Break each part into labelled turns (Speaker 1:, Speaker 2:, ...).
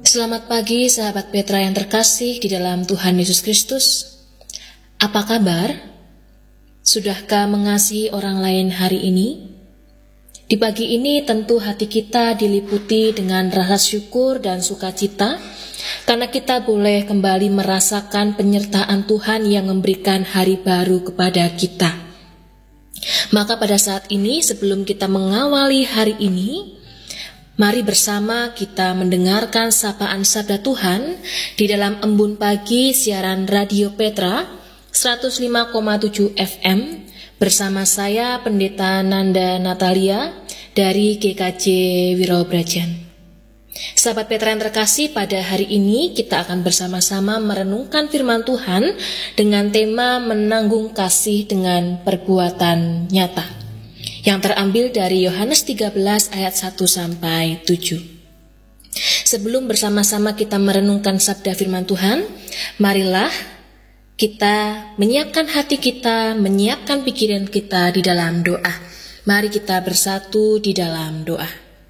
Speaker 1: Selamat pagi sahabat Petra yang terkasih di dalam Tuhan Yesus Kristus. Apa kabar? Sudahkah mengasihi orang lain hari ini? Di pagi ini tentu hati kita diliputi dengan rasa syukur dan sukacita karena kita boleh kembali merasakan penyertaan Tuhan yang memberikan hari baru kepada kita. Maka pada saat ini sebelum kita mengawali hari ini, mari bersama kita mendengarkan sapaan sabda Tuhan di dalam embun pagi siaran Radio Petra 105,7 FM bersama saya Pendeta Nanda Natalia dari GKJ Wirobrajan. Sahabat Petra yang terkasih, pada hari ini kita akan bersama-sama merenungkan firman Tuhan dengan tema menanggung kasih dengan perbuatan nyata, yang terambil dari Yohanes 13 ayat 1-7. Sebelum bersama-sama kita merenungkan sabda firman Tuhan, marilah kita menyiapkan hati kita, menyiapkan pikiran kita di dalam doa. Mari kita bersatu di dalam doa.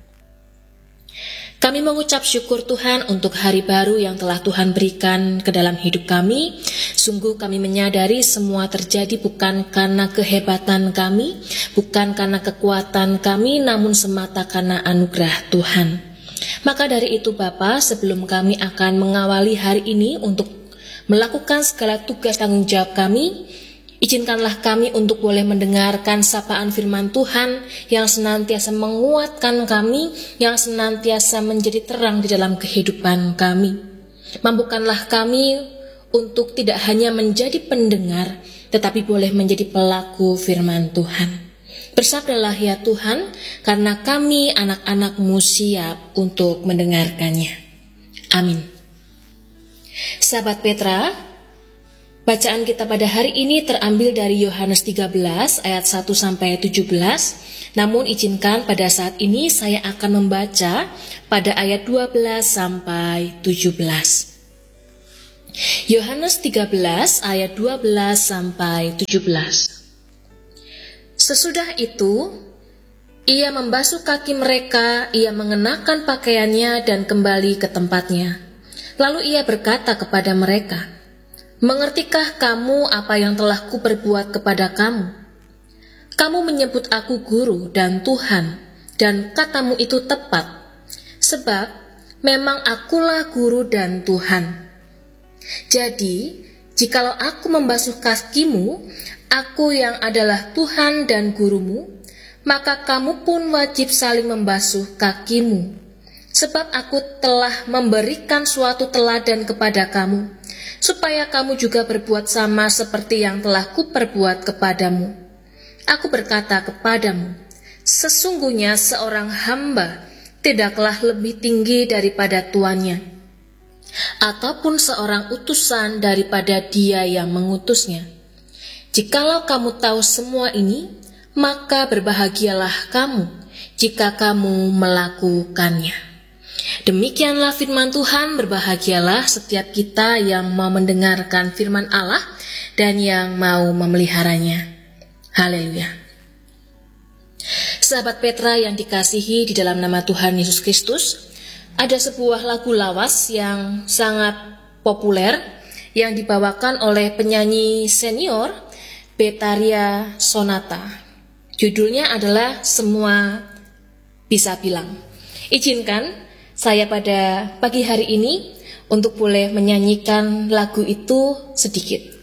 Speaker 1: Kami mengucap syukur Tuhan untuk hari baru yang telah Tuhan berikan ke dalam hidup kami. Sungguh kami menyadari semua terjadi bukan karena kehebatan kami, bukan karena kekuatan kami, namun semata karena anugerah Tuhan. Maka dari itu Bapa, sebelum kami akan mengawali hari ini untuk melakukan segala tugas tanggung jawab kami, izinkanlah kami untuk boleh mendengarkan sapaan firman Tuhan yang senantiasa menguatkan kami, yang senantiasa menjadi terang di dalam kehidupan kami. Mampukanlah kami untuk tidak hanya menjadi pendengar, tetapi boleh menjadi pelaku firman Tuhan. Bersabdalah ya Tuhan, karena kami anak-anak-Mu siap untuk mendengarkannya. Amin. Sahabat Petra, bacaan kita pada hari ini terambil dari Yohanes 13 ayat 1-17. Namun izinkan pada saat ini saya akan membaca pada ayat 12-17. Yohanes 13 ayat 12-17. Sesudah itu, ia membasuh kaki mereka, ia mengenakan pakaiannya dan kembali ke tempatnya. Lalu ia berkata kepada mereka, "Mengertikah kamu apa yang telah kuperbuat kepada kamu? Kamu menyebut aku guru dan Tuhan, dan katamu itu tepat, sebab memang akulah guru dan Tuhan. Jadi, jikalau aku membasuh kakimu, aku yang adalah Tuhan dan gurumu, maka kamu pun wajib saling membasuh kakimu. Sebab aku telah memberikan suatu teladan kepada kamu, supaya kamu juga berbuat sama seperti yang telah kuperbuat kepadamu. Aku berkata kepadamu, sesungguhnya seorang hamba tidaklah lebih tinggi daripada tuannya, ataupun seorang utusan daripada dia yang mengutusnya. Jikalau kamu tahu semua ini, maka berbahagialah kamu jika kamu melakukannya." Demikianlah firman Tuhan. Berbahagialah setiap kita yang mau mendengarkan firman Allah dan yang mau memeliharanya. Haleluya. Sahabat Petra yang dikasihi di dalam nama Tuhan Yesus Kristus, ada sebuah lagu lawas yang sangat populer yang dibawakan oleh penyanyi senior Betharia Sonata. Judulnya adalah Semua Bisa Bilang. Izinkan saya pada pagi hari ini untuk boleh menyanyikan lagu itu sedikit.